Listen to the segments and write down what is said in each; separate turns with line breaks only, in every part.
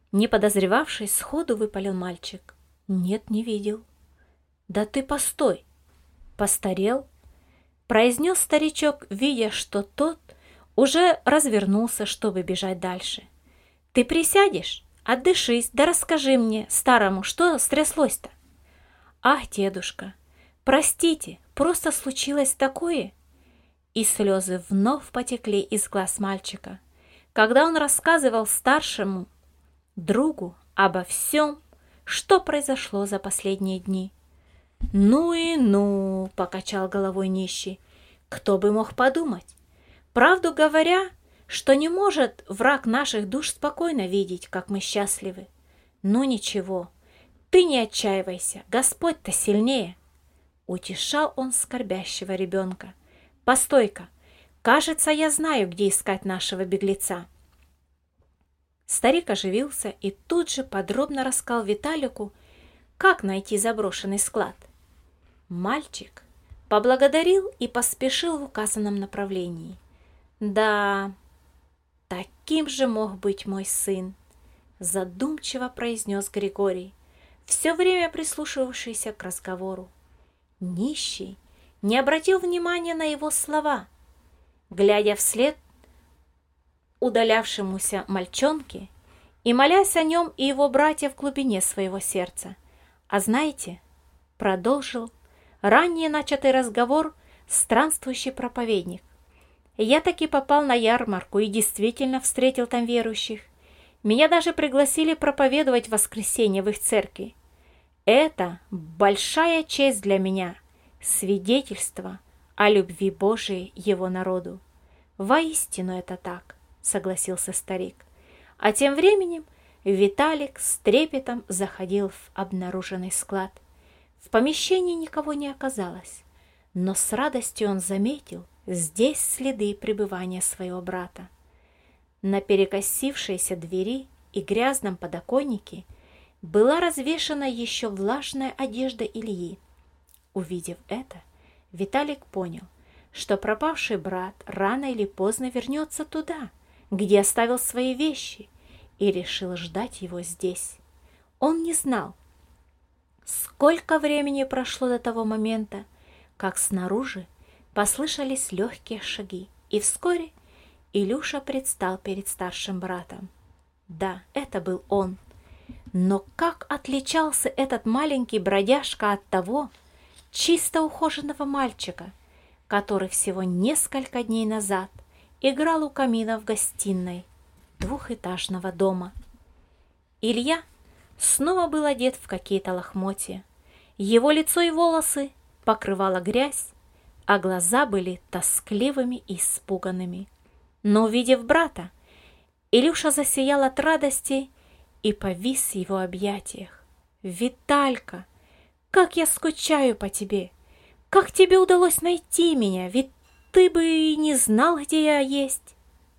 Не подозревавший, сходу выпалил мальчик. Нет, не видел. Да ты постой. Постарел? Произнес старичок, видя, что тот уже развернулся, чтобы бежать дальше. Ты присядешь? Отдышись, да расскажи мне, старому, что стряслось-то? Ах, дедушка, простите, просто случилось такое. И слезы вновь потекли из глаз мальчика, когда он рассказывал старшему другу обо всем, что произошло за последние дни. «Ну и ну!» — покачал головой нищий. «Кто бы мог подумать? Правду говоря, что не может враг наших душ спокойно видеть, как мы счастливы. Ну ничего, ты не отчаивайся, Господь-то сильнее!» Утешал он скорбящего ребенка. «Постой-ка, кажется, я знаю, где искать нашего беглеца». Старик оживился и тут же подробно рассказал Виталику, как найти заброшенный склад. Мальчик поблагодарил и поспешил в указанном направлении. «Да, таким же мог быть мой сын», — задумчиво произнес Григорий, все время прислушивавшийся к разговору. Нищий не обратил внимания на его слова, глядя вслед удалявшемуся мальчонке и молясь о нем и его братья в глубине своего сердца. «А знаете, — продолжил ранее начатый разговор странствующий проповедник, — я таки попал на ярмарку и действительно встретил там верующих. Меня даже пригласили проповедовать в воскресенье в их церкви. Это большая честь для меня, свидетельство о любви Божией его народу». «Воистину это так», — согласился старик. А тем временем Виталик с трепетом заходил в обнаруженный склад. В помещении никого не оказалось, но с радостью он заметил здесь следы пребывания своего брата. На перекосившейся двери и грязном подоконнике была развешана еще влажная одежда Ильи. Увидев это, Виталик понял, что пропавший брат рано или поздно вернется туда, где оставил свои вещи, и решил ждать его здесь. Он не знал, сколько времени прошло до того момента, как снаружи послышались легкие шаги, и вскоре Илюша предстал перед старшим братом. Да, это был он. Но как отличался этот маленький бродяжка от того чисто ухоженного мальчика, который всего несколько дней назад играл у камина в гостиной двухэтажного дома. Илья снова был одет в какие-то лохмотья. Его лицо и волосы покрывала грязь, а глаза были тоскливыми и испуганными. Но, увидев брата, Илюша засиял от радости и повис в его объятиях. «Виталька, как я скучаю по тебе! Как тебе удалось найти меня? Ведь ты бы и не знал, где я есть!»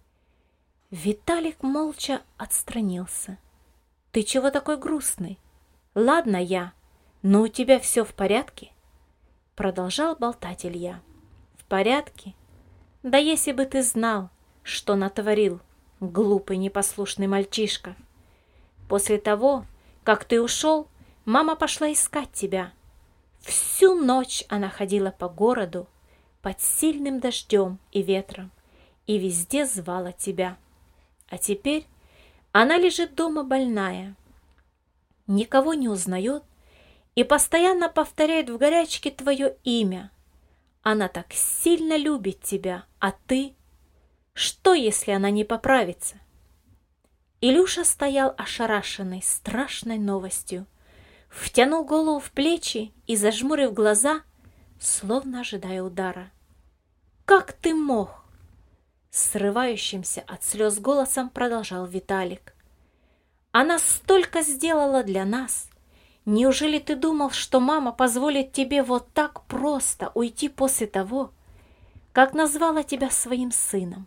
Виталик молча отстранился. «Ты чего такой грустный? Ладно я, но у тебя все в порядке?» Продолжал болтать Илья. «В порядке? Да если бы ты знал, что натворил, глупый непослушный мальчишка. После того, как ты ушел, мама пошла искать тебя. Всю ночь она ходила по городу под сильным дождем и ветром и везде звала тебя. А теперь она лежит дома больная, никого не узнает и постоянно повторяет в горячке твое имя. Она так сильно любит тебя, а ты? Что, если она не поправится?» Илюша стоял ошарашенный страшной новостью, втянул голову в плечи и, зажмурив глаза, словно ожидая удара. «Как ты мог?» Срывающимся от слез голосом продолжал Виталик. «Она столько сделала для нас. Неужели ты думал, что мама позволит тебе вот так просто уйти после того, как назвала тебя своим сыном?»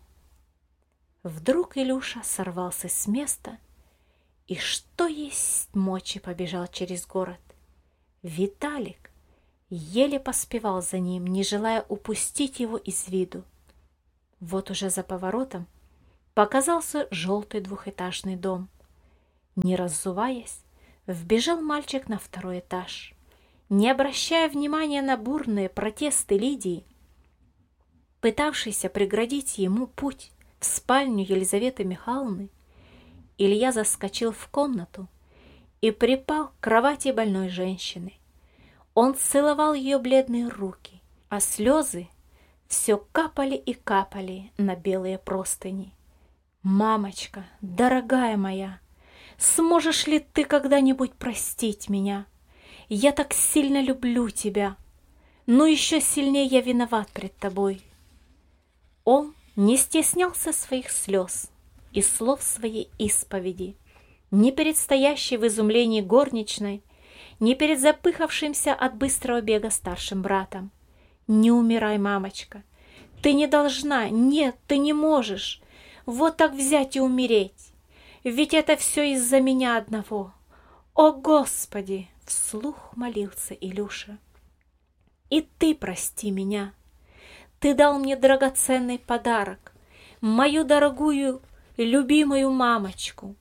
Вдруг Илюша сорвался с места и, что есть мочи, побежал через город. Виталик еле поспевал за ним, не желая упустить его из виду. Вот уже за поворотом показался желтый двухэтажный дом. Не раззуваясь, вбежал мальчик на второй этаж. Не обращая внимания на бурные протесты Лидии, пытавшейся преградить ему путь в спальню Елизаветы Михайловны, Илья заскочил в комнату и припал к кровати больной женщины. Он целовал ее бледные руки, а слезы все капали и капали на белые простыни. «Мамочка, дорогая моя, сможешь ли ты когда-нибудь простить меня? Я так сильно люблю тебя, но еще сильнее я виноват пред тобой». Он не стеснялся своих слез и слов своей исповеди, ни перед стоящей в изумлении горничной, ни перед запыхавшимся от быстрого бега старшим братом. «Не умирай, мамочка, ты не должна, нет, ты не можешь вот так взять и умереть, ведь это все из-за меня одного. О, Господи!» — вслух молился Илюша. «И ты прости меня. Ты дал мне драгоценный подарок, мою дорогую, любимую мамочку,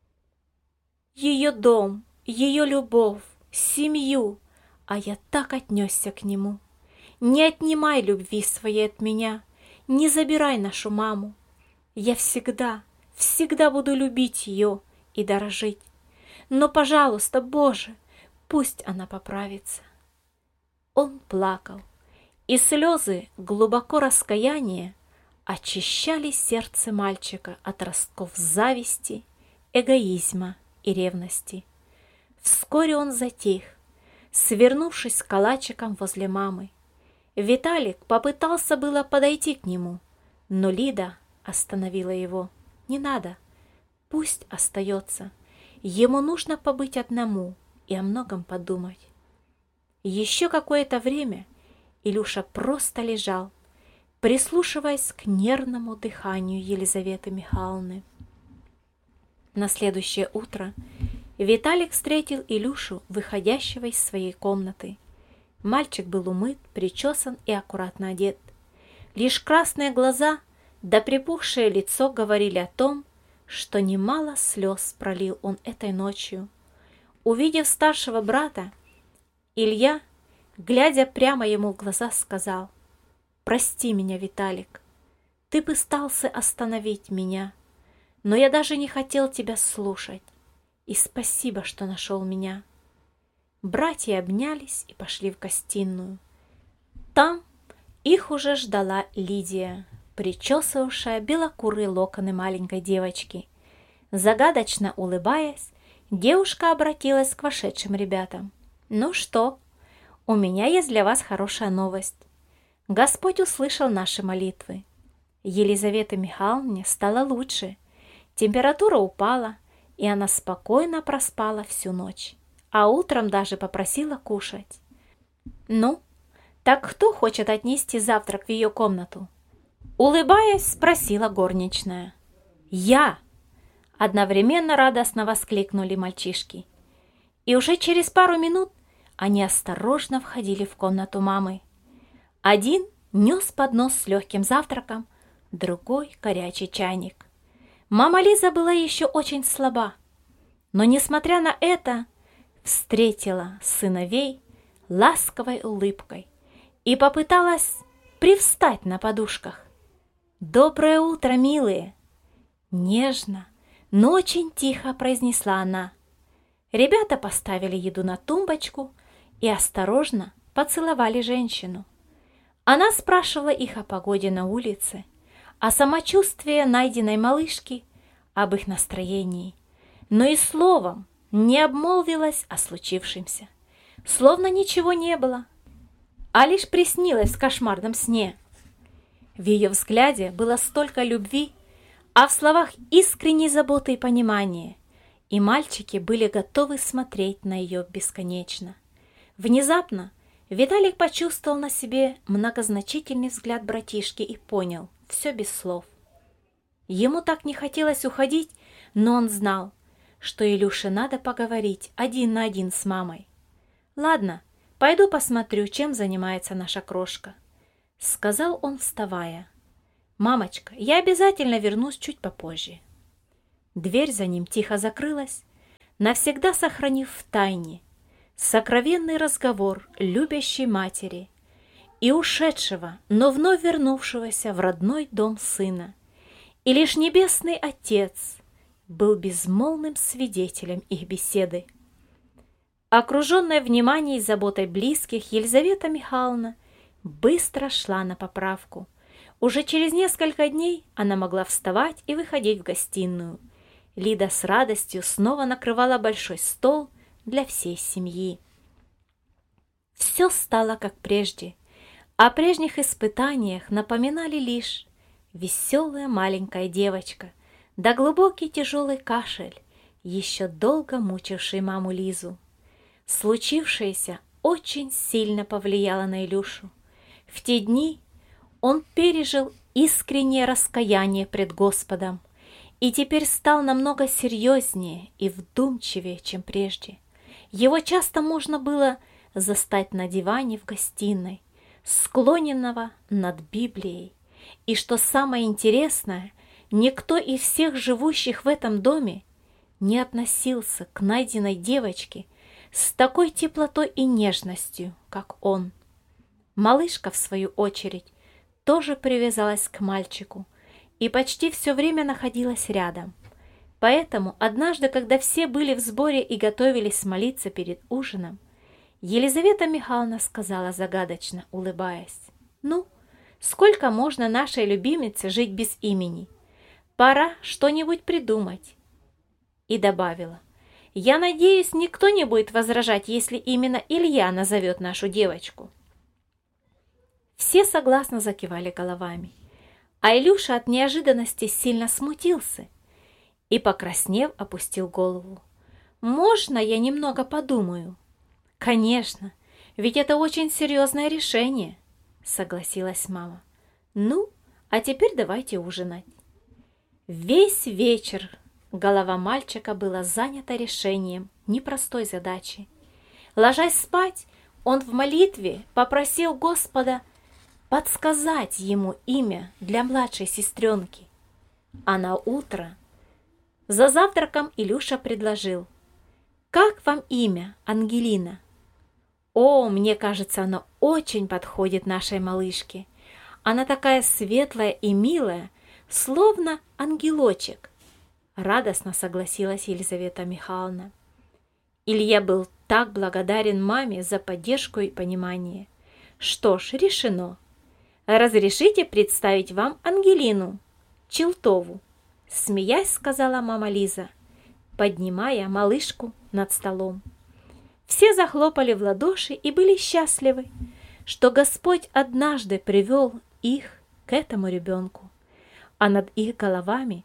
ее дом, ее любовь, семью, а я так отнесся к нему. Не отнимай любви своей от меня, не забирай нашу маму. Я всегда, всегда буду любить ее и дорожить. Но, пожалуйста, Боже, пусть она поправится». Он плакал, и слезы глубоко раскаяния очищали сердце мальчика от ростков зависти, эгоизма и ревности. Вскоре он затих, свернувшись калачиком возле мамы. Виталик попытался было подойти к нему, но Лида остановила его. «Не надо, пусть остается. Ему нужно побыть одному и о многом подумать». Еще какое-то время Илюша просто лежал, прислушиваясь к нервному дыханию Елизаветы Михайловны. На следующее утро Виталик встретил Илюшу, выходящего из своей комнаты. Мальчик был умыт, причесан и аккуратно одет. Лишь красные глаза да припухшее лицо говорили о том, что немало слез пролил он этой ночью. Увидев старшего брата, Илья, глядя прямо ему в глаза, сказал: «Прости меня, Виталик, ты пытался остановить меня, но я даже не хотел тебя слушать, и спасибо, что нашел меня». Братья обнялись и пошли в гостиную. Там их уже ждала Лидия, причесывавшая белокурые локоны маленькой девочки. Загадочно улыбаясь, девушка обратилась к вошедшим ребятам. «Ну что, у меня есть для вас хорошая новость. Господь услышал наши молитвы. Елизавете Михайловне стало лучше, температура упала, и она спокойно проспала всю ночь, а утром даже попросила кушать. Ну, так кто хочет отнести завтрак в ее комнату?» Улыбаясь, спросила горничная. «Я!» — одновременно радостно воскликнули мальчишки. И уже через пару минут они осторожно входили в комнату мамы. Один нес поднос с легким завтраком, другой — горячий чайник. Мама Лиза была еще очень слаба, но, несмотря на это, встретила сыновей ласковой улыбкой и попыталась привстать на подушках. «Доброе утро, милые!» Нежно, но очень тихо произнесла она. Ребята поставили еду на тумбочку и осторожно поцеловали женщину. Она спрашивала их о погоде на улице, о самочувствии найденной малышки, об их настроении, но и словом не обмолвилась о случившемся, словно ничего не было, а лишь приснилось в кошмарном сне. В ее взгляде было столько любви, а в словах искренней заботы и понимания, и мальчики были готовы смотреть на ее бесконечно. Внезапно Виталик почувствовал на себе многозначительный взгляд братишки и понял — все без слов. Ему так не хотелось уходить, но он знал, что Илюше надо поговорить один на один с мамой. «Ладно, пойду посмотрю, чем занимается наша крошка», — сказал он, вставая. «Мамочка, я обязательно вернусь чуть попозже». Дверь за ним тихо закрылась, навсегда сохранив в тайне сокровенный разговор любящей матери и ушедшего, но вновь вернувшегося в родной дом сына. И лишь Небесный Отец был безмолвным свидетелем их беседы. Окруженная вниманием и заботой близких, Елизавета Михайловна быстро шла на поправку. Уже через несколько дней она могла вставать и выходить в гостиную. Лида с радостью снова накрывала большой стол для всей семьи. Все стало как прежде. О прежних испытаниях напоминали лишь веселая маленькая девочка, да глубокий тяжелый кашель, еще долго мучивший маму Лизу. Случившееся очень сильно повлияло на Илюшу. В те дни он пережил искреннее раскаяние пред Господом и теперь стал намного серьезнее и вдумчивее, чем прежде. Его часто можно было застать на диване в гостиной, склоненного над Библией. И что самое интересное, никто из всех живущих в этом доме не относился к найденной девочке с такой теплотой и нежностью, как он. Малышка, в свою очередь, тоже привязалась к мальчику и почти все время находилась рядом. Поэтому однажды, когда все были в сборе и готовились молиться перед ужином, Елизавета Михайловна сказала загадочно, улыбаясь: «Ну, сколько можно нашей любимице жить без имени? Пора что-нибудь придумать». И добавила: «Я надеюсь, никто не будет возражать, если именно Илья назовет нашу девочку». Все согласно закивали головами, а Илюша от неожиданности сильно смутился и, покраснев, опустил голову. «Можно я немного подумаю?» «Конечно, ведь это очень серьезное решение», — согласилась мама. «Ну, а теперь давайте ужинать». Весь вечер голова мальчика была занята решением непростой задачи. Ложась спать, он в молитве попросил Господа подсказать ему имя для младшей сестренки. А на утро за завтраком Илюша предложил: «Как вам имя, Ангелина?» «О, мне кажется, оно очень подходит нашей малышке. Она такая светлая и милая, словно ангелочек», — радостно согласилась Елизавета Михайловна. Илья был так благодарен маме за поддержку и понимание. «Что ж, решено. Разрешите представить вам Ангелину Челтову», — смеясь сказала мама Лиза, поднимая малышку над столом. Все захлопали в ладоши и были счастливы, что Господь однажды привел их к этому ребенку, а над их головами,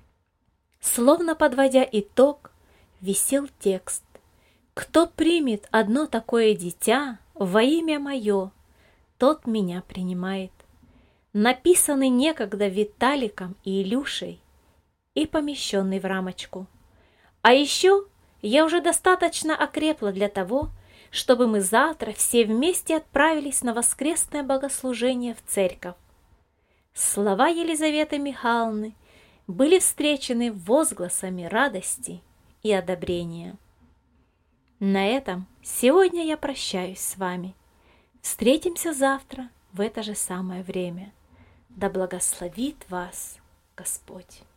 словно подводя итог, висел текст: «Кто примет одно такое дитя во имя мое, тот меня принимает», написанный некогда Виталиком и Илюшей и помещенный в рамочку. А еще я уже достаточно окрепла для того, чтобы мы завтра все вместе отправились на воскресное богослужение в церковь. Слова Елизаветы Михайловны были встречены возгласами радости и одобрения. На этом сегодня я прощаюсь с вами. Встретимся завтра в это же самое время. Да благословит вас Господь!